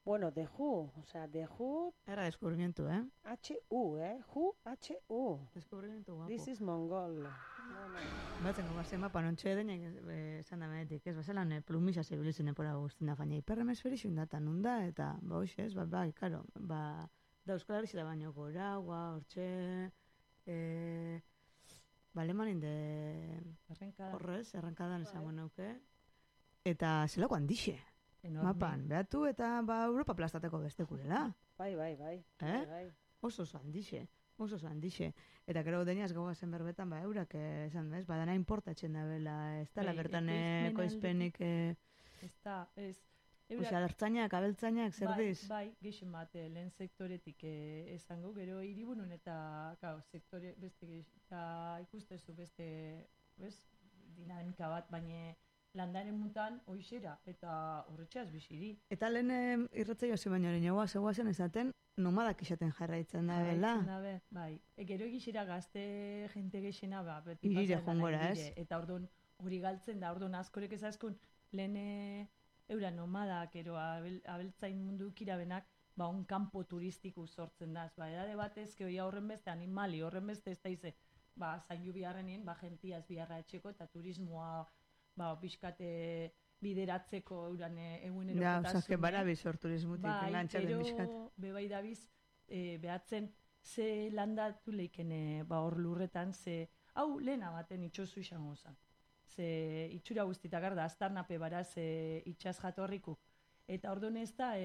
Bueno, de Who, o sea, de Who, Era descubrimiento, ¿eh? H-U, Who, H-U. Descubrimiento guapo. This is Mongol. Batzen gomazen mapan ontxe denek esan da menetik, ez, bazelan plumisa zebilizen epora guztin da, baina hiperhemisferixu indatan nunda, eta, ba, hoxe, ez, bai, karo, ba, da Euskal Herri zela baino gora, hortxe, ba, alemanin de horrez, errankadan esango nauke, eta zelako handixe, mapan, behatu, eta, ba, Europa plastateko bestekurela. Bai. Oso handixe. Eta gero deniaz gogazen berbetan, ba, eurak esan, ez, badana importatzen da bela, ez dala bertan ekoizpenik... Ez da, ez... Osa, alertzainak, abeltzainak, zer diz? Bai, geixen bat, lehen sektoretik esango, gero hiribunun eta, sektore, beste eta ikustezu beste, bez, dinamika bat, baina landaren mutan hoixera, eta horretxeaz biziri. Eta lehen irratzei hasi baino hori zegoazen esaten, nomadak izaten jarraitzen da, bela? Bai. Gero egizera gazte jente gexena, ba, beti irire jongora, ez? Eta orduan hori galtzen da, orduan askorek ezaskun, lehen eura nomadak, ero abeltzain mundu kirabenak, ba, un kampo turistiku sortzen da. Ba, edade batez, keoia horren beste, animali, horren beste ez da ize, ba, zainu biharrenin, ba, gentiaz biharra etxeko, eta turismoa, ba, pixkate bideratzeko euran egunero potasune. Ja, osak, barabiz hor turismutik, lantxaren bizkat. Bai, bebai dabiz, behatzen, ze landatu leiken, ba, hor lurretan, ze, hau lehena baten itxosu izango zen. Ze itxura guztita garda, aztarnape baraz itxaz jatorriku. Eta orduan ez da,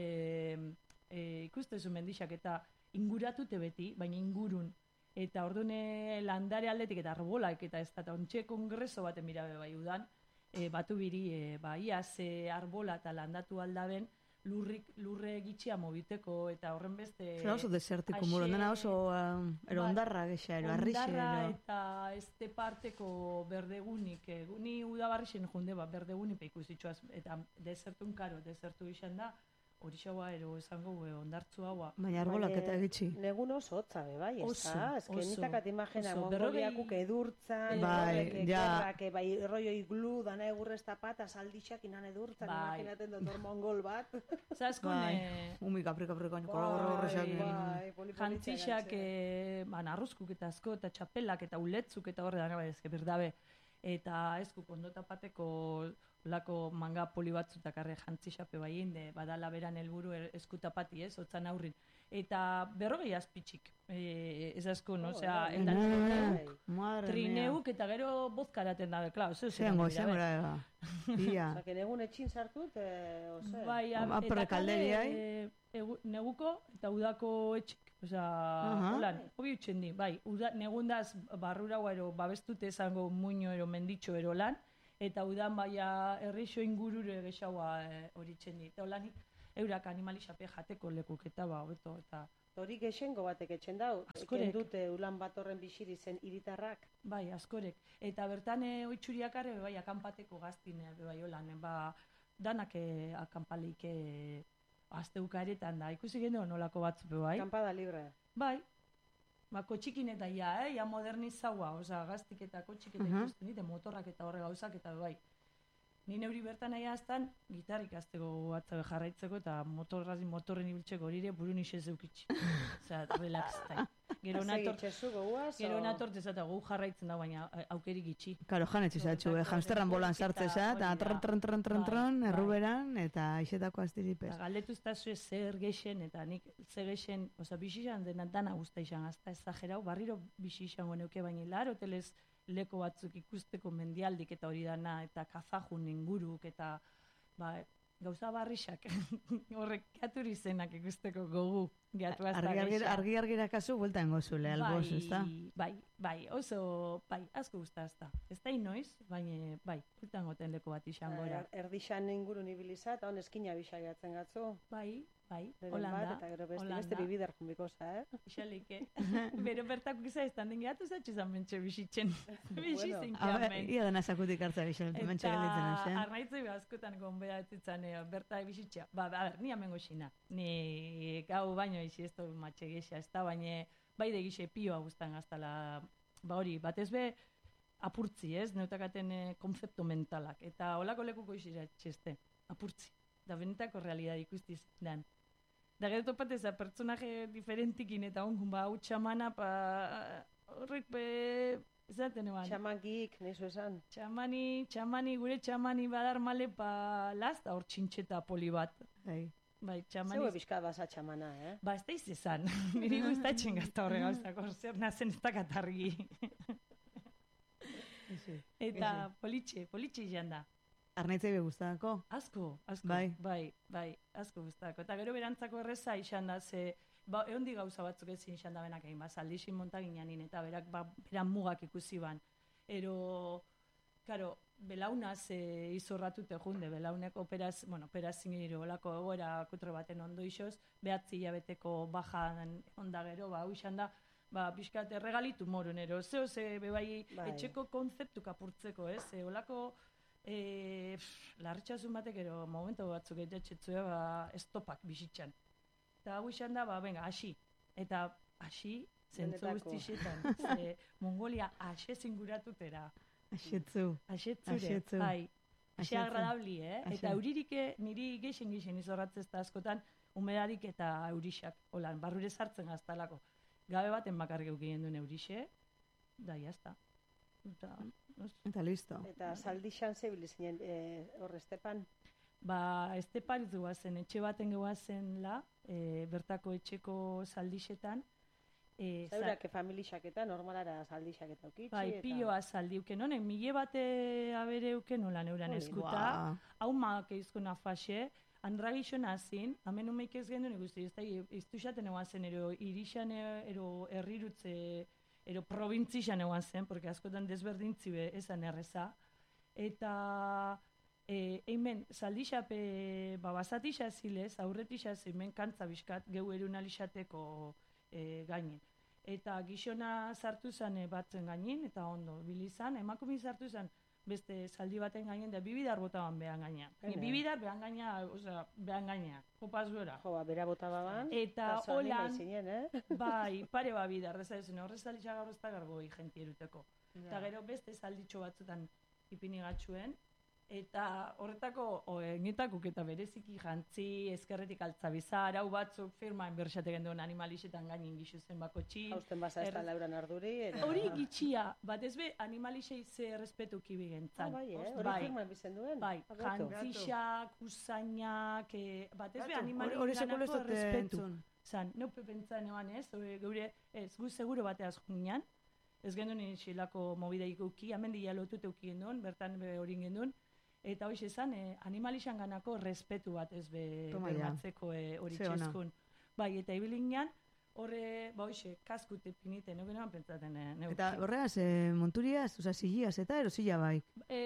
ikustezu mendixak eta inguratute beti, baina ingurun. Eta orduan landare aldetik eta arbolak eta ez da, ontxe kongreso baten birabe bai udan, batu biri, iaz arbola eta landatu aldaben, lurre gitxia mobiteko eta horren beste... Zera oso desertiko muro, dena oso ondarra gexa, arrixe. Ondarra eta este parteko berdegunik, ni udabarrixen junde, berdegunik ikusitxoaz, eta desertun karo, desertu izan da, hori xaua ero esango ondartzu haua. Baina arbolak eta egitxi. Negun oso hotza, bai, ez da? Ez que nitakat imagina, mongoliakuk edurtzan, gerrak, bai, rollo iglu, dana egurrez tapat, asaldixak inan edurtzan, imaginaten dut mongol bat. Zaskun... Umi kapri-kapriko, korrorrexak. Jantzixak, narrozkuk eta asko, eta txapelak, eta uletzuk, eta horre dana, ez, berdabe. Eta ez kukondota pateko lako manga poli batzutak arre jantzixape baien, badala beran helburu eskutapati, ez, otzan aurrin. Eta berrogei azpitxik, ez asko, no? Osea, trineuk eta gero bozkaraten dabe, klar, zean gora eba. Osa, que negun etxin sartut, ose? Bai, eta kale neguko eta udako etxik. Osea, holan, hobi utxen di, bai, negundaz barrura guero babestute esango muño ero menditxo ero lan, eta udan baia herrixo ingurure gexaua hori txen di. Eta holan, eurak animalixape jateko lekuk eta ba, hobeto, eta... Hori gexengo batek etxen dau, eken dute ulan bat horren bisiri zen iritarrak? Bai, askorek. Eta bertan oitxuriakare, bai, akampateko gaztin, bai, holan, ba, danak akampalik azteukaretan da, ikusi gendu nolako batzupe, bai? Kampada libre. Bai, ba, kotxikin eta ja modernizaua, oza, gaztik eta kotxik eta ikusten dite, motorrak eta horre gauzak eta bai. Ni neuri bertan nahi aztan, gitarrik azteko atzabe jarraitzeko eta motorren ibiltzeko horire burun isez eukitzi. Osea, relax time. Gero nator dezata gu jarraitzen da, baina aukeri gitxi. Karo, janetxe zatxu, hamsterran bolan sartzeza, eta tron, erruberan, eta isetako aztiripez. Galdetu ez da zue zer gexen, eta nik zer gexen, oza, bisizan dena guzta izan, azta ezagerau, barriro bisizan gueneuke, baina lar hotelez leko batzuk ikusteko mendialdik eta hori dana, eta kazajun inguruk, eta gauza barrixak, horrek geaturi zenak ikusteko gogu. Argi-argira kasu, buelta engozule, alboz, ez da? Bai, oso, asko guzta ez da. Ez da inoiz, baina, buelta engoten leko bat izan gora. Erdixan ingurun ibiliza, eta hon eskina bisaiatzen gatzu. Bai, Holanda. Eta gero beste bibidar jumbikoza, Ixalike. Bero bertak giza ez tanden gehatu zatxe zan mentxe bisitzen. Bisitzen kiamen. Ia dena zakutik hartza bisitzen, mentxe gelditzen hasi. Eta arnaitzei askotan gonbedatzen berta bisitzea. Ni amengo xina. Ni gau baino isi ez du matxe gexa, ez da, baina bai de gixe pioa guztan gaztala, hori, batez be, apurtzi, ez, neutakaten konzeptu mentalak. Eta holako lekuko isira txeste, apurtzi. Da benetako realidad ikustiz dan. Da gero topateza pertsonaje diferentikin eta ongun, hau txamana, horrek ezaten eban. Txamankik, nizu esan. Txamani, gure txamani badar male, lasta hor txintxeta poli bat. Bai, txamani... Zeue bizkat basa txamana, Ez da izan. Niri guztatzen gazta horre gauzako, zer nazen ez dakatargi. Eta politxe izan da. Arnaitzei be guztako? Asko. Bai, asko guztako. Eta gero berantzako erreza izan da, egondi gauza batzuk ezin izan da benak egin, zaldixin montaginanin, eta beran mugak ikusi ban. Karo, belaunaz izorratute junde, belaunek operazin gero olako egoera kutre baten ondo isoz, behatzi hilabeteko bajan onda gero, hau izan da, pixkat erregalitu morun ero, bebai etxeko konzeptu kapurtzeko, olako larritxasun batek ero momento batzuk etxetzue estopak bizitzan. Eta hau izan da, venga, hasi. Eta hasi, zentzu guztixetan, Mongolia hasi zinguratutera. Axetzure, bai. Axe agradabli, Eta euririk niri geixen izorratzez da askotan, humerarik eta eurixak, holan, barrure sartzen gaztalako. Gabe baten bakarrik eukien duen eurixe, da, jazta. Eta listo. Eta Zaldixan zebilizinen hor Estepan? Estepan ez guazen, etxe baten guazen bertako etxeko Zaldixetan. Zaurake familixak eta normalara Zaldixak eta ukitxi? Bai, piloa zaldiuken honen, mile bate abereuken holan euran eskuta. Hau maak eizkona faxe, andragixona zin, hamen umeik ez gendun ikusti, ez duxaten eguazen, ero irixan, ero herrirutze, ero provintzixan eguazen, porque askotan desberdintzi be ezan erreza. Eta hemen Zaldixape bazatixa zilez, aurretixa zimen kantza bizkat, geu erunalixateko gainen. Eta gixona sartu zen batzen gainin, eta ondo, bilizan, emakumin sartu zen beste zaldi baten gainen, da bibidar botaban behan gaina. Bibidar behan gaina, kopaz gora. Bera botaban, eta holan, bai, pare bidar, horrez Zaldixak gaur ez da gargoi jenti eruteko. Eta gero beste zalditxo batzutan ipini gatxuen, eta horretako engetakuk eta bereziki jantzi, ezkerretik altzabizar, hau batzuk firma enberxate genduen animalixetan gainin gixu zen bako txin. Hausten baza ez da lauran arduri. Hori gitxia, bat ez be animalixei ze respetu kibigentzan. Hori firma enbizen duen? Bai, jantzixak, usainak, bat ez be animalixen ganako respetu. Zan, neupe pentsaan eban ez, geure ez gu seguro bateaz junginan, ez genduen xilako mobideik uki, hemen dira lotute uki genduen, bertan hori genduen, eta hoxe esan, animalixan ganako respetu bat ez bermatzeko hori txezkun. Bai, eta ibilinean, horre, hoxe, kaskute pinite, nuke neban pentsaten. Eta horreaz, monturiaz, zilliaz eta ero zilla baik?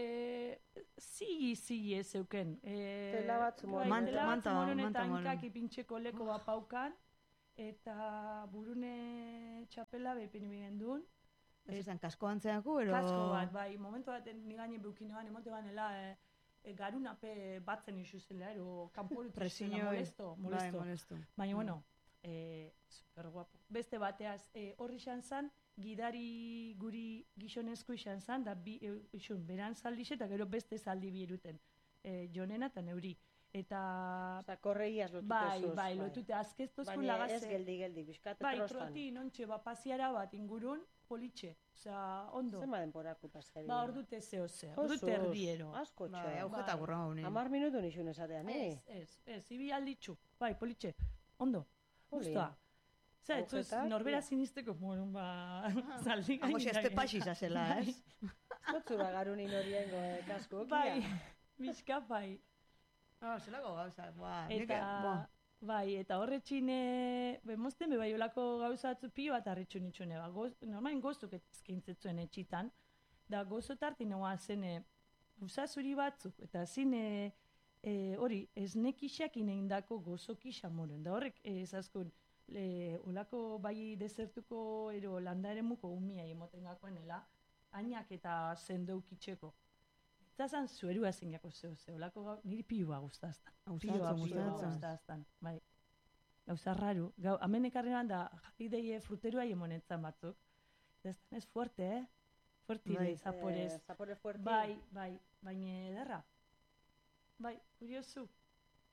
Zilli ez euken. Tela batzu moron eta hankak ipintxeko leko bat paukan, eta burune txapela behipin bigendun. Ez izan, kasko antzeako, ero? Kasko bat, bai, momentu bat nigane beukinoan, emote banela, garunape batzen isuzela, ero kanporutu zela, molesto. Baina, bueno, super guapo. Beste bateaz, horri izan zan, gidari guri gizonezko izan zan, da beran zaldixe eta gero beste zaldi bieruten, jonena eta neuri. Eta... Osa, korreiaz lotute zuz. Bai, lotute, azkeztozkun lagaze. Baina ez geldi, biskate bai, trostan. Bai, troti, nontxe, pasiara bat ingurun, politxe. Osa, ondo. Zema denporako pasiari? Ordute zehose, ordute erdiero. Asko txo. Bai, aujeta gurra honi. 10 minutu nixun esatean, Ez, ibi alditxu. Bai, politxe, ondo. Justoa. Zer, norbera sinisteko, bueno, zaldi gaina. Hamo xeste pasisa zela, ez? Zotzura garunin horiengo kasko. Bai, bizka, bai. Zelako gauza, bai, eta horretxin, mozten bai olako gauza atzu pio bat harritxu nitxune, normalen gozuk ezkintzetzuen etxitan, da gozotartin noa zen usazuri batzuk, eta zin hori, esnekixak ineindako gozokisa moren, da horrek ezazkun, olako bai desertuko ero landaremuko umia emoten gakoenela, ainak eta zendoukitxeko. Zazan zuerua zingako zehose, olako gau, niri pioa guztaztan. Pioa guztaztan, bai. Gauza raru. Hemen ekarrean da, jakidei fruterua emonetzan batzuk. Ez fuerte, Fuerte, zaporez. Zapore fuerte. Bai, baina edarra. Bai, kuriosu.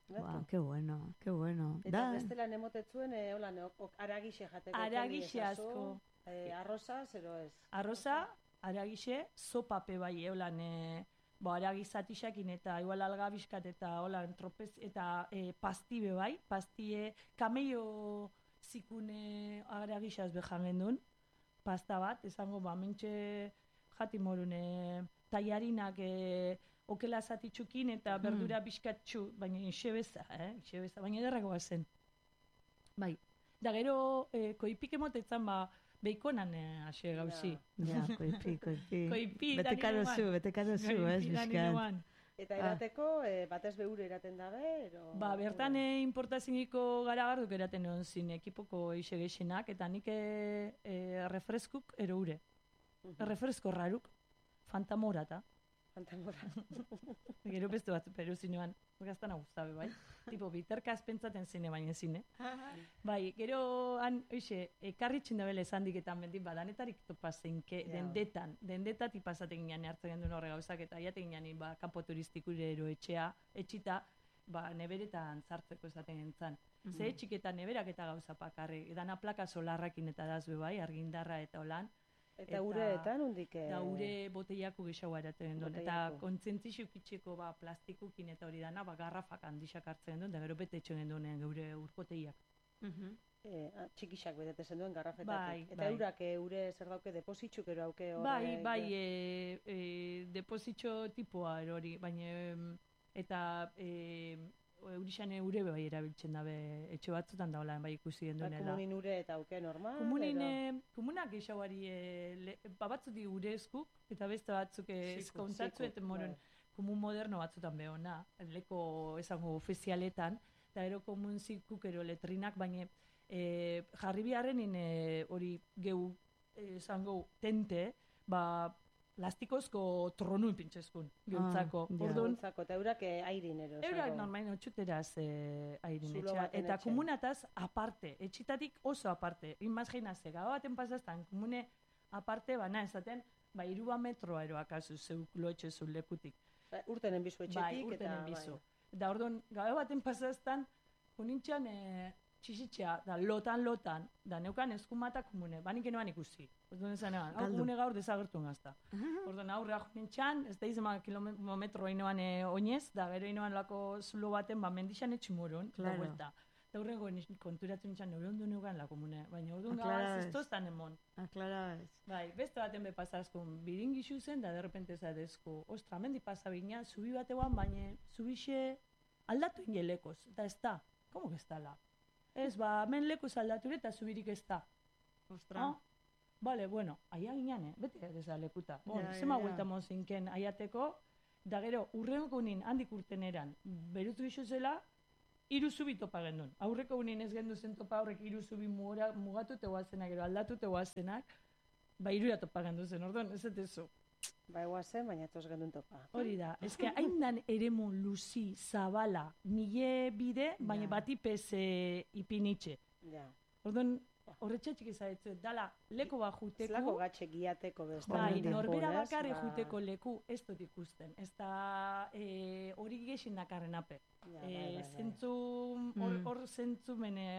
Ba, qué bueno, qué bueno. Eta bestela nemotetzuen, aragixe jateko. Aragixe asko. Arroza, zero ez? Arroza, aragixe, sopape bai, aragizatixakin eta igual algabiskat eta tropez, eta pastibe bai, pastie, kamello zikune aragixaz behan gendun, pasta bat, esango, mentxe jatimorune, taiarinak okela zatitxukin eta berdura bizkatxu, baina isebeza, baina ederrako zen. Bai, da gero koipik emotetzen beikonan hase gauzi. Ja, koipi. Koipi, betekarozu, bizkat. Eta erateko, batez behure eraten dabe? Bertan importaziniko garagarduk eraten egon zin, ekipoko eixe gexenak, eta nik refreskuk ero ure. Refresko raruk, fantamorata. Gero beste bat peru zinean, gaztan aguztabe, bai? Tipo, biterkaz pentsaten zine, baina zine. Bai, gero, karritxin dabele esan diketan bendin, danetarik topazeinke, dendetat ipazaten ginean hartzen gendun horre gauzak, eta jaten ginean, kapo turistikure ero etxita, neberetan zartzeko esaten gentzan. Ze etxik eta neberak eta gauza pakarri, edana plaka solarrakin eta dazbe, bai, argindarra eta holan. Eta ureetan hundik? Da ure boteiako gehiago eratzen duen. Eta kontzentzixu kitxeko plastikukin eta hori dana, garrafak handixak hartzen duen, da gero bete etxen duen geure urboteiak. Txikixak betetzen duen garrafetatik. Eta eurak ure zer dauke depositxuk ero hauke? Bai, depositxo tipoa hori, baina eta eurixane ure bai erabiltzen dabe etxe batzutan da bai ikusi genduenela. Komunin ure eta auke normal? Komunak gehiagoari batzuk di ure eskuk eta beste batzuk eskontzatzu eta moron komun moderno batzutan behona, leko esango ofizialetan, eta ero komun zikuk ero letrinak, baina jarri biharrenin hori gehu esango tente, plastikozko tronun pintxezkun, giltzako. Giltzako, eta eurak airin ero. Eurak normain otxuteraz airin etxea. Eta komunataz aparte, etxitatik oso aparte. Imaginaze, gau baten pasaztan, komune aparte, esaten, 2 metroa eroak azu zeuk loetxezun lekutik. Urtenen bizu etxetik. Bai, urtenen bizu. Eta orduan, gau baten pasaztan, konintxan txisitxea, da lotan, da neukan eskumata komune, banik enoan ikusi. Orduan ezan egan, hau komune gaur desagertu gazta. Orduan aurrea joan ez da izan kilometro inoan oinez, da gero inoan lako zulo baten, mendixan etximurun, da vuelta. Da horrengo konturatzen txan, neurondu neugan la komune, baina orduan gabaz ez toztan emon. Aklara ez. Bai, beste baten be pasazkun, biringixu zen, da derrepente zadezko, ostra, mendi pasabina, zubi batean, baina zubixe aldatu ingelekoz, eta ez da, komo que ez da? Ez, men lekoz aldatu eta zubirik ez da. Ostra. Bale, bueno, aia ginean, bete ez da lekuta. Zema guelta mozinken aiateko, da gero, urrengo nin handik urten eran, berutu iso zela, 3 zubi topa gendun. Aurreko unin ez gendu zen topa horrek 3 zubi mugatu teguazenak, gero aldatu teguazenak, 3 topa gendu zen, orduan, ez etezu. Eguazen, baina etoz gendun topa. Hori da, ezke haindan eremu luzi, zabala, mile bide, baina batipez ipinitxe. Orduan, horretxatxik izaretzu, dala, leko bat juteku. Zlako gatxe giateko besta. Bai, norbera bakarri juteko leku ez dut ikusten. Ez da hori gexin dakarren ape. Zentzu, hor zentzu mene,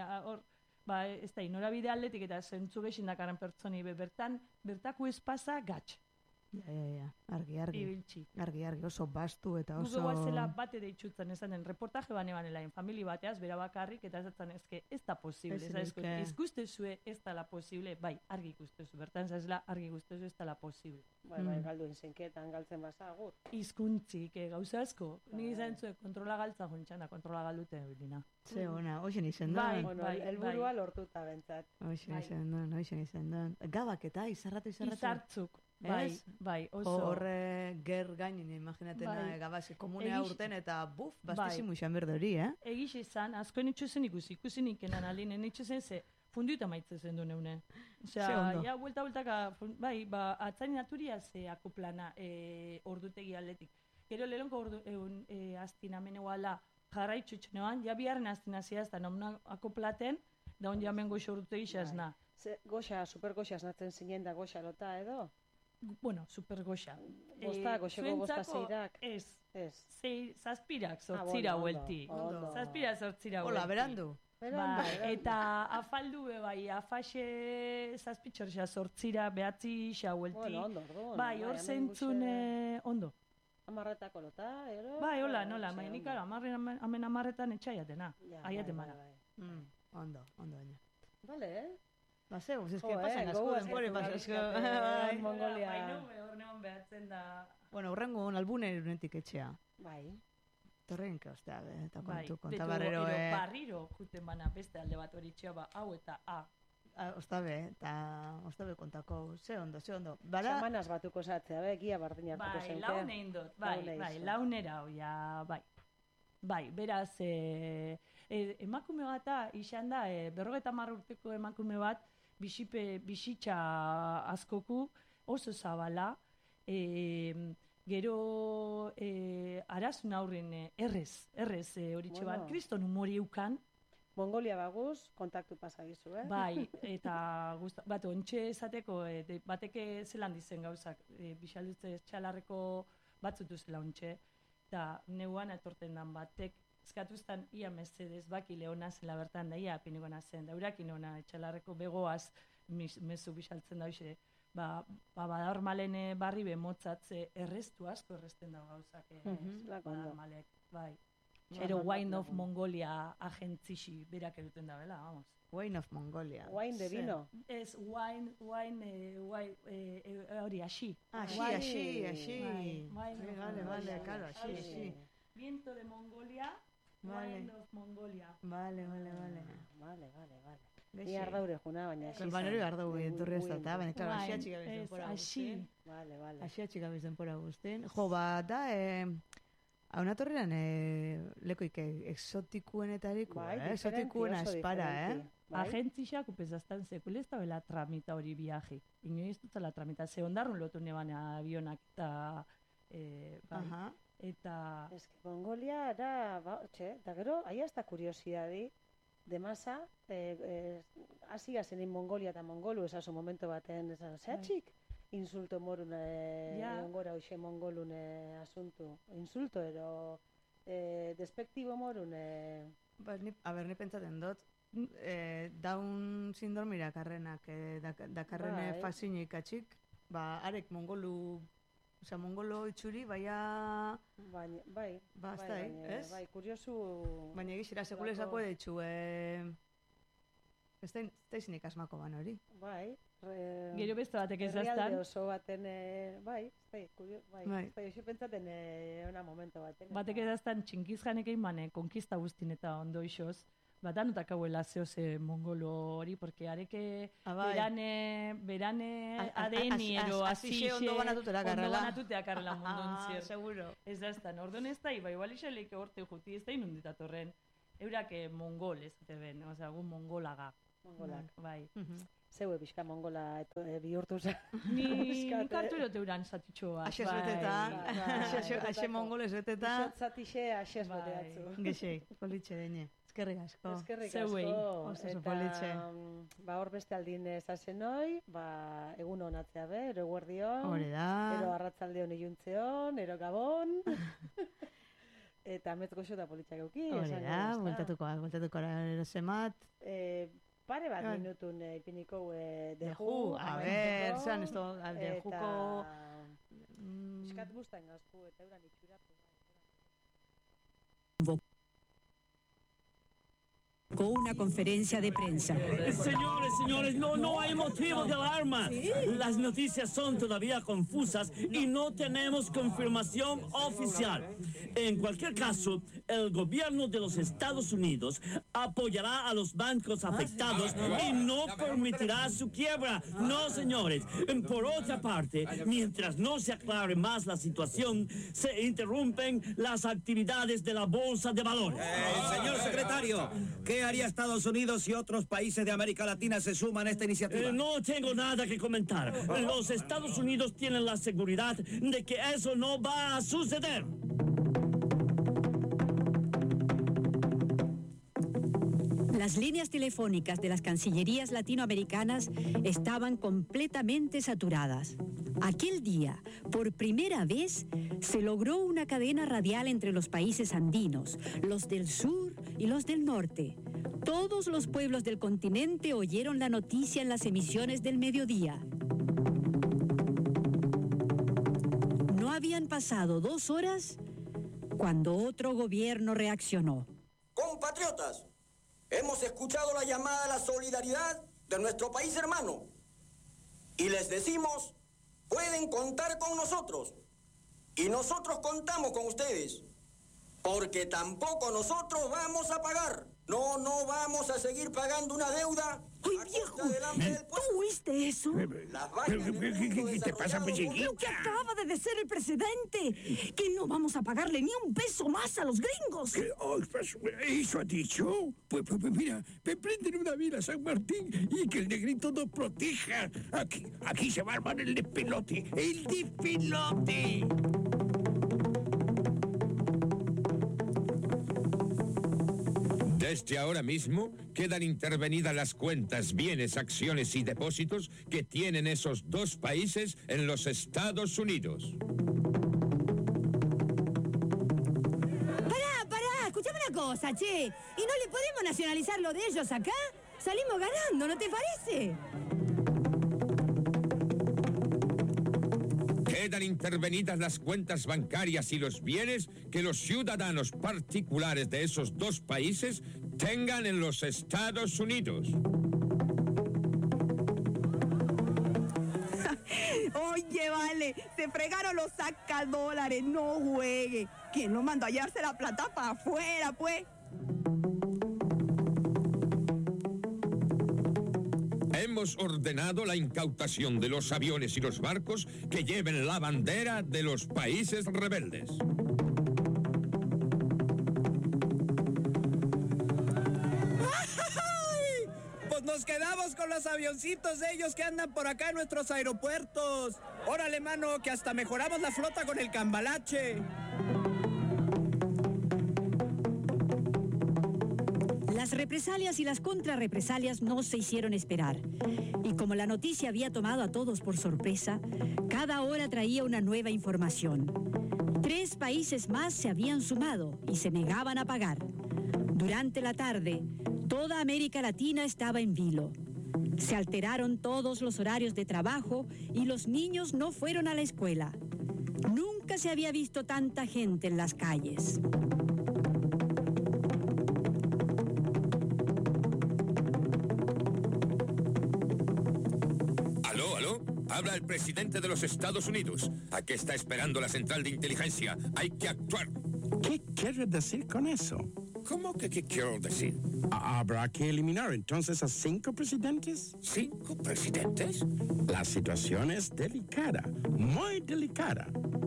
ez da, norabide aldetik eta zentzu gexin dakarren pertsoni, bertako espasa gatx. Ja, argi. Ibiltxi. Argi, oso bastu eta oso... Gugo guazela bate deitxutzen esanen, reportaje banelain, famili bateaz, bera bakarrik, eta esatzen ezke, ez da posible. Izkustezue ez da la posible, bai, argi ikustezu, bertan zazela, argi ikustezu ez da la posible. Bai, galduen zenketan galtzen basa, agur. Izkuntzik, gauza asko. Nik izan zuen, kontrola galtza jontxan da, kontrola galdute bilina. Ze, ona, hoxen izan duen. Bai, elburua lortuta bentsat. Hoxen izan duen. Gabak eta, izarratu. Izartzuk. Bai, oso. Horre ger gainin, imaginatena, gabaz, komunea urten eta buf, bastizimu izan berde hori, Egiz izan, asko nitxuzen ikusi nikenan alin, nitxuzen ze fundiuta maitzen du neune. Osea, ja, buelta-bueltaka, bai, atzain naturia ze akuplana ordutegi aldetik. Gero lehenko astina meneguala jarraitxutxenean, ja biharren astina ziaz, da nomna akuplaten, da on jamen goxo ordutegi xazna. Goxa, super goxa esnatzen zinen da goxa lota edo? bueno, super goxa. Goxeko bosta zeirak? Ez. Zazpirak bueno, sortzira huelti. ondo. Zazpirak sortzira huelti. Hola, berandu. Eta afaldu bai, afaxe zazpitxorxa sortzira behatzi xa huelti. Bueno, ondo, orduan. Bai, hor zeintzun ondo. Amarretako lota, ero? Bai, hola, nola, mainik, amen amarretan etxaiatena. Aiaten mara. Ondo baina. Vale, Ba, zeu, zizke pasan asko, denpore pasan asko. Mongolia. Baina, hor neon behatzen da. Bueno, horrengo albune erunetik etxea. Bai. Torrein keostea, eta Bai, konta barrero. Barriro, juten bana beste alde bat hori txea, ba, hau eta A. Ostabe kontako, ze ondo. Bara... Xamanaz batuko zatzea, gia bardin hartuko zenke. Bai, launein dut, launera hoia, bai. Bai, beraz, emakume bata izan da, 50 urteko emakume bat, bizitza askoku, oso zabala, gero arazun aurren errez hori txeban, kriston humori eukan. Mongolia baguz, kontaktu pasagizu, Bai, eta bat, ontxe esateko, bateke zelan dizen gauzak, bixaldutze txalarreko batzutu zela ontxe, eta neuan etorten dan batek, eskatuztan ia Mercedes baki leona zela bertan da, ia apineko nazen, da urakin ona etxalarreko begoaz mezu bixaltzen da hoxe, badar malen barri bemotzatze erreztu asko errezten da gauzak, badar malek, bai. Ero Wine of Mongolia agentzixi berak eruten da, bela, vamos. Wine of Mongolia. Wine de vino. Ez, wine, hori, axi. Axi. Vale, claro, axi. Viento de Mongolia, Wine of Mongolia. Vale. Ni ardaure juna, baina axi. Banero ardaure entorri ez da, baina, claro, axi atxika bizen pora guztien. Vale. Axi atxika bizen pora guztien. Jo, da, hau natorrean lekoik exotikuenetariko, exotikuena espara, Agentzixak upezaztan sekule ez da bela tramita hori viaje. Inoiz dutela tramita, ze ondarrun lotu neban avionak eta... Eta... Ez que Mongolia da, eta gero, ahi hasta kuriosidadi, demasa, hasi gazenin Mongolia eta Mongolu, esaso momento baten, zehatxik? Insulto morun ongora hoxe mongolun asuntu. Insulto ero despektibo morun. Ni pentsaten dut, Down sindromira karrenak, dakarrene fasinik atxik, arek mongolo itxuri, baina... Bai, kuriosu... Baina egizira, sekulezako editxu, ez da izinik asmako ban hori. Bai. Gero beste batek ez daztan. Herrialde oso baten, eixo pentsaten ona momento baten. Batek ez daztan txinkizjanek egin konkista guztin eta ondo isoz, danutak hauela zehoze mongolo hori, porque areke berane ADN ero azixe ondo banatutea karrela mundun zier. Seguro. Ez daztan, ordon ez da, igual isaleike horte juti ez da inunditatorren. Eurak mongol ez dute ben, gu mongolaga. Mongolak. Bai. Zeue pixka mongola bihurtu zen. Ni kartu erote uran zatitxoa. Axe zuetetan. Axe mongol ezuetetan. Isot zatixe axe zueteatzu. Gexei, politxe dene. Eskerrik asko. Eskerrik asko. Oso politxe. Hor beste aldin ezazen hoi, egun honatzea be, ero eguerdion. Hore da. Ero arratzaldeon iluntzeon, ero gabon. Eta metgoxo eta politxak euki. Hore da, bultatuko erosemat. Pare bat minutun ipiniko deju. A ver, zean esto, dejuko... Piskat guztan gazku eta euran itxura. Con una conferencia de prensa. Señores, no hay motivo de alarma. ¿Sí? Las noticias son todavía confusas y no tenemos confirmación oficial. En cualquier caso, el gobierno de los Estados Unidos apoyará a los bancos afectados y no permitirá su quiebra. No, señores. Por otra parte, mientras no se aclare más la situación, se interrumpen las actividades de la Bolsa de Valores. Señor secretario, ¿qué haría Estados Unidos si otros países de América Latina se suman a esta iniciativa? No tengo nada que comentar. Los Estados Unidos tienen la seguridad de que eso no va a suceder. Las líneas telefónicas de las cancillerías latinoamericanas estaban completamente saturadas. Aquel día, por primera vez, se logró una cadena radial entre los países andinos, los del sur y los del norte. Todos los pueblos del continente oyeron la noticia en las emisiones del mediodía. No habían pasado 2 horas cuando otro gobierno reaccionó. Compatriotas, hemos escuchado la llamada a la solidaridad de nuestro país hermano y les decimos, pueden contar con nosotros y nosotros contamos con ustedes, porque tampoco nosotros vamos a pagar. No vamos a seguir pagando una deuda. ¡Ay, viejo! ¿Tú oíste eso? ¿Qué te pasa, pechiquita? Lo que acaba de decir el presidente, que no vamos a pagarle ni un peso más a los gringos. ¿Eso ha dicho? Pues mira, me prenden una vela a San Martín y que el negrito nos proteja. Aquí se va a armar el despelote. ¡El despelote! Desde ahora mismo quedan intervenidas las cuentas, bienes, acciones y depósitos que tienen esos 2 países en los Estados Unidos. Pará, escuchame una cosa, che. ¿Y no le podemos nacionalizar lo de ellos acá? Salimos ganando, ¿no te parece? Quedan intervenidas las cuentas bancarias y los bienes que los ciudadanos particulares de esos 2 países tengan en los Estados Unidos. Oye, vale, se fregaron los sacadólares, no juegue. ¿Quién lo mandó a hallarse la plata para afuera, pues? Hemos ordenado la incautación de los aviones y los barcos que lleven la bandera de los países rebeldes. Pues nos quedamos con los avioncitos de ellos que andan por acá en nuestros aeropuertos. Órale, mano, que hasta mejoramos la flota con el cambalache. Las represalias y las contrarrepresalias no se hicieron esperar. Y como la noticia había tomado a todos por sorpresa, cada hora traía una nueva información. 3 países más se habían sumado y se negaban a pagar. Durante la tarde, toda América Latina estaba en vilo. Se alteraron todos los horarios de trabajo y los niños no fueron a la escuela. Nunca se había visto tanta gente en las calles. Habla el presidente de los Estados Unidos. ¿A qué está esperando la central de inteligencia? Hay que actuar. ¿Qué quieres decir con eso? ¿Cómo que qué quiero decir? ¿Habrá que eliminar entonces a 5 presidentes? ¿5 presidentes? La situación es delicada, muy delicada.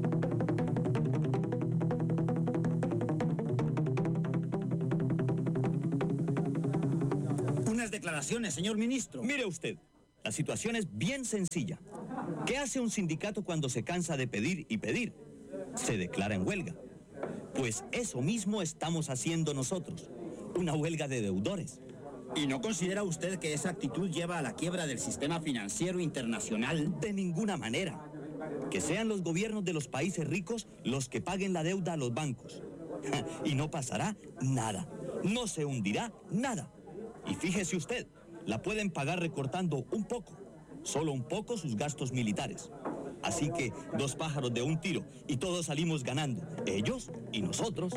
Unas declaraciones, señor ministro. Mire usted, la situación es bien sencilla. ¿Qué hace un sindicato cuando se cansa de pedir y pedir? Se declara en huelga. Pues eso mismo estamos haciendo nosotros, una huelga de deudores. ¿Y no considera usted que esa actitud lleva a la quiebra del sistema financiero internacional? De ninguna manera. Que sean los gobiernos de los países ricos los que paguen la deuda a los bancos. Y no pasará nada. No se hundirá nada. Y fíjese usted, la pueden pagar recortando un poco, solo un poco sus gastos militares. Así que 2 pájaros de un tiro y todos salimos ganando, ellos y nosotros.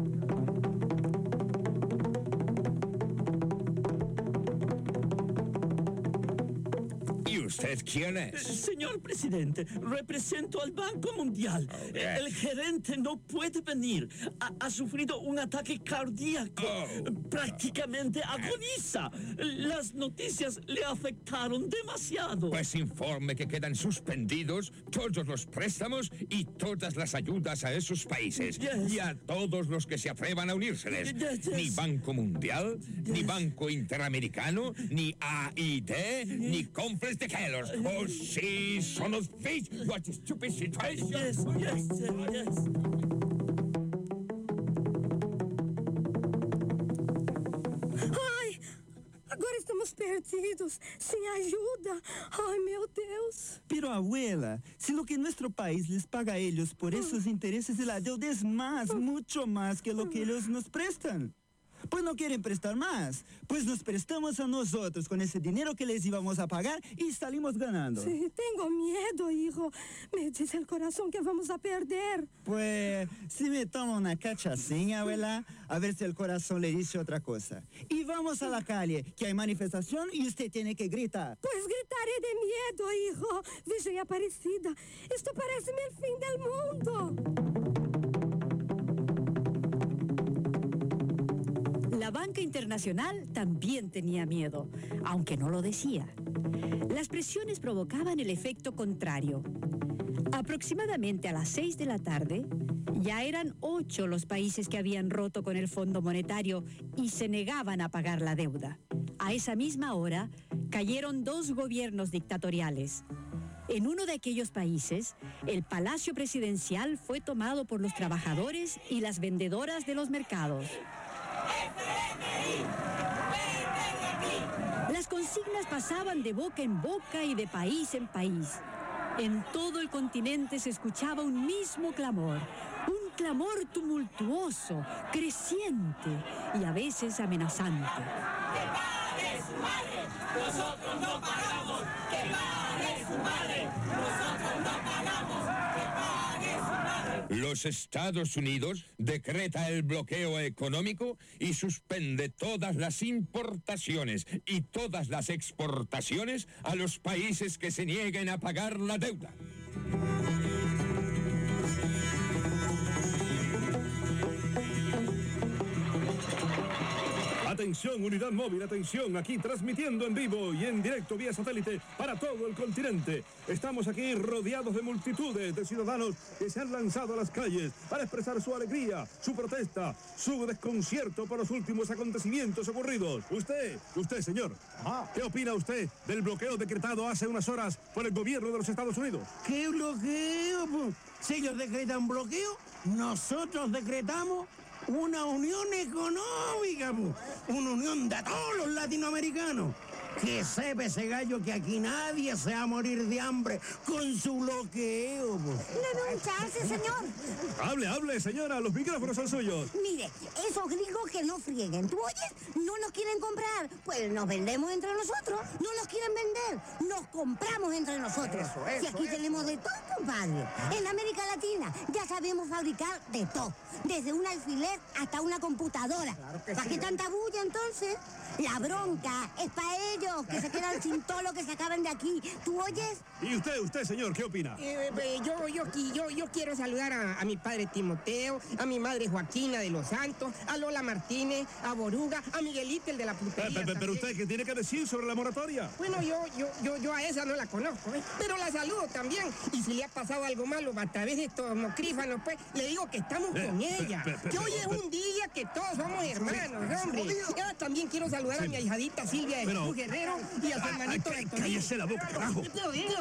¿Y usted quién es? Señor presidente, represento al Banco Mundial. El gerente no puede venir. Ha sufrido un ataque cardíaco. Prácticamente agoniza. Las noticias le afectaron demasiado. Pues informe que quedan suspendidos todos los préstamos y todas las ayudas a esos países. Y a todos los que se atrevan a unírseles. Ni Banco Mundial, ni Banco Interamericano, ni AID, ni Complex de Kellers. Oh, sí, son of feet. What a stupid situation. Yes. ¡Ay! perdidos, sin ayuda. Ay, meu Deus. Pero, abuela, si lo que nuestro país les paga a ellos por esos intereses de la deuda es más, mucho más que lo que ellos nos prestan. Pues no quieren prestar más. Pues nos prestamos a nosotros con ese dinero que les íbamos a pagar y salimos ganando. Sí, tengo miedo, hijo. Me dice el corazón que vamos a perder. Pues, si me tomo una cachacinha, abuela, a ver si el corazón le dice otra cosa. Y vamos a la calle, que hay manifestación y usted tiene que gritar. Pues gritaré de miedo, hijo. Virgen Aparecida, esto parece el fin del mundo. La banca internacional también tenía miedo, aunque no lo decía. Las presiones provocaban el efecto contrario. Aproximadamente a las 6 de la tarde, ya eran 8 los países que habían roto con el Fondo Monetario y se negaban a pagar la deuda. A esa misma hora, cayeron 2 gobiernos dictatoriales. En uno de aquellos países, el Palacio Presidencial fue tomado por los trabajadores y las vendedoras de los mercados. Las consignas pasaban de boca en boca y de país en país. En todo el continente se escuchaba un mismo clamor, un clamor tumultuoso, creciente y a veces amenazante. ¡Que pague su madre! ¡Nosotros no pagamos! ¡Que pague su madre! ¡Nosotros no pagamos! ¡Que pague su madre! Los Estados Unidos decreta el bloqueo económico y suspende todas las importaciones y todas las exportaciones a los países que se nieguen a pagar la deuda. Atención, unidad móvil, atención, aquí transmitiendo en vivo y en directo vía satélite para todo el continente. Estamos aquí rodeados de multitudes de ciudadanos que se han lanzado a las calles para expresar su alegría, su protesta, su desconcierto por los últimos acontecimientos ocurridos. Usted, señor, ¿qué opina usted del bloqueo decretado hace unas horas por el gobierno de los Estados Unidos? ¿Qué bloqueo? Si ellos decretan bloqueo, nosotros decretamos una unión económica, una unión de todos los latinoamericanos. Que sepa ese gallo que aquí nadie se va a morir de hambre con su bloqueo. Le doy un chance, señor. Hable, señora, los micrófonos son suyos. Mire, esos gringos que no frieguen, ¿tú oyes? No nos quieren comprar, pues nos vendemos entre nosotros. No nos quieren vender, nos compramos entre nosotros. Si aquí tenemos de todo, compadre. En América Latina ya sabemos fabricar de todo, desde un alfiler hasta una computadora. ¿Para qué tanta bulla entonces? La bronca es para ellos, que se quedan sin todo lo que sacaban de aquí. ¿Tú oyes? ¿Y usted, señor, qué opina? Yo quiero saludar a mi padre Timoteo, a mi madre Joaquina de los Santos, a Lola Martínez, a Boruga, a Miguelito, el de la pulpería. Pero usted, ¿qué tiene que decir sobre la moratoria? Bueno, yo a esa no la conozco, pero la saludo también. Y si le ha pasado algo malo a través de estos mocrífanos, pues, le digo que estamos con ella. Que hoy es un día que todos somos hermanos, hombre. Yo también quiero saludar a mi ahijadita Silvia de Jesús Guerrero y a su hermanito Héctor. Cállese la boca, carajo.